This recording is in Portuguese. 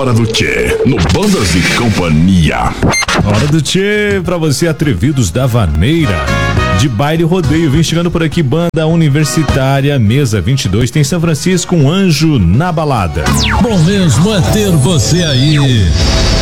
Hora do Tchê, no Bandas e Companhia. Hora do Tchê, pra você atrevidos da vaneira. De baile rodeio, vem chegando por aqui, banda universitária, mesa 22, tem São Francisco, um anjo na balada. Bom mesmo é ter você aí.